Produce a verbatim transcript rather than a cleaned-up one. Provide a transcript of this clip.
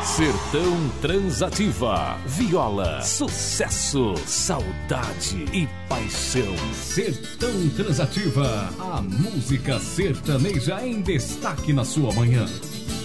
Sertão Transativa. Viola, sucesso, saudade e paixão. Sertão Transativa. A música sertaneja em destaque na sua manhã.